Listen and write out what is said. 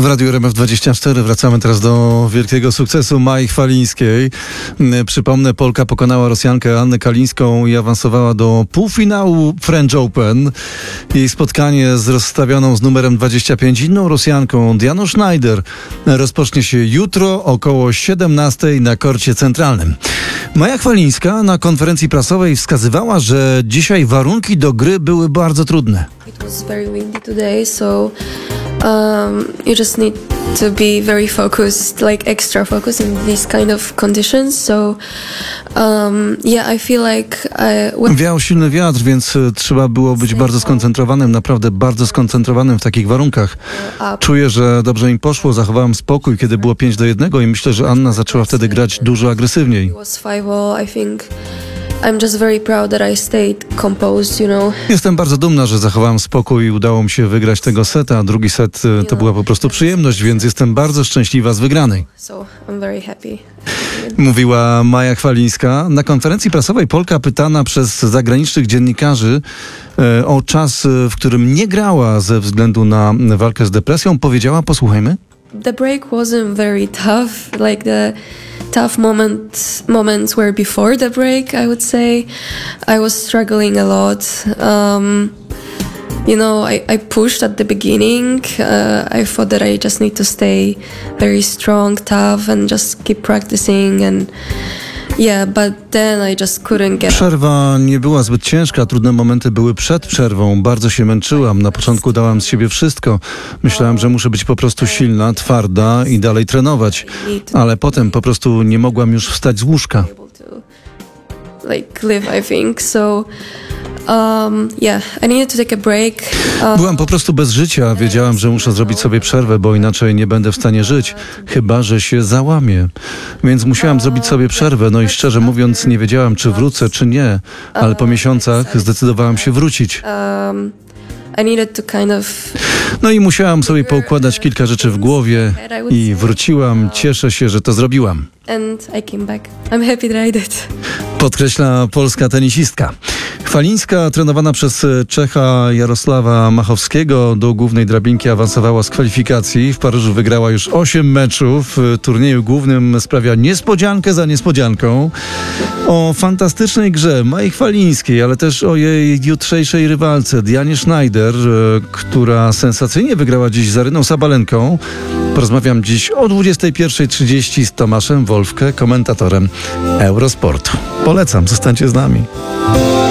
W Radiu RMF24 wracamy teraz do wielkiego sukcesu Mai Chwalińskiej. Przypomnę, Polka pokonała Rosjankę Annę Kalińską i awansowała do półfinału French Open. Jej spotkanie z rozstawioną z numerem 25 inną Rosjanką Dianą Schneider rozpocznie się jutro około 17 na korcie centralnym. Maja Chwalińska na konferencji prasowej wskazywała, że dzisiaj warunki do gry były bardzo trudne. It was very windy today, so you just need to be very focused, like extra focused in these kind of conditions. So I feel like Wiał silny wiatr, więc trzeba było być bardzo skoncentrowanym, naprawdę bardzo skoncentrowanym w takich warunkach. Czuję, że dobrze im poszło, zachowałem spokój, kiedy było 5-1 i myślę, że Anna zaczęła wtedy grać dużo agresywniej. It was 5-0, I think. I'm just very proud that I stayed composed, you know. Jestem bardzo dumna, że zachowałem spokój i udało mi się wygrać tego seta, a drugi set to była po prostu przyjemność, więc jestem bardzo szczęśliwa z wygranej. So I'm very happy. Mówiła Maja Chwalińska. Na konferencji prasowej Polka pytana przez zagranicznych dziennikarzy o czas, w którym nie grała ze względu na walkę z depresją, powiedziała, posłuchajmy. The break wasn't very tough, like the tough moments were before the break, I would say. I was struggling a lot. I pushed at the beginning. I thought that I just need to stay very strong, tough, and just keep practicing. And but then I just couldn't get. Przerwa nie była zbyt ciężka, trudne momenty były przed przerwą. Bardzo się męczyłam. Na początku dałam z siebie wszystko. Myślałam, że muszę być po prostu silna, twarda i dalej trenować. Ale potem po prostu nie mogłam już wstać z łóżka. Like live, I think. So I needed to take a break. Byłam po prostu bez życia. Wiedziałam, że muszę zrobić sobie przerwę, bo inaczej nie będę w stanie żyć, chyba że się załamię. Więc musiałam zrobić sobie przerwę. No i szczerze mówiąc, nie wiedziałam, czy wrócę, czy nie. Ale po miesiącach zdecydowałam się wrócić. I needed to kind of. No i musiałam sobie poukładać kilka rzeczy w głowie i wróciłam. Cieszę się, że to zrobiłam. And I came back. I'm happy that I did. Podkreśla polska tenisistka. Chwalińska, trenowana przez Czecha Jarosława Machowskiego, do głównej drabinki awansowała z kwalifikacji. W Paryżu wygrała już 8 meczów. W turnieju głównym sprawia niespodziankę za niespodzianką. O fantastycznej grze Mai Chwalińskiej, ale też o jej jutrzejszej rywalce Dianie Schneider, która sensacyjnie wygrała dziś z Aryną Sabalenką. Porozmawiam dziś o 21:30 z Tomaszem Wolfke, komentatorem Eurosportu. Polecam, zostańcie z nami.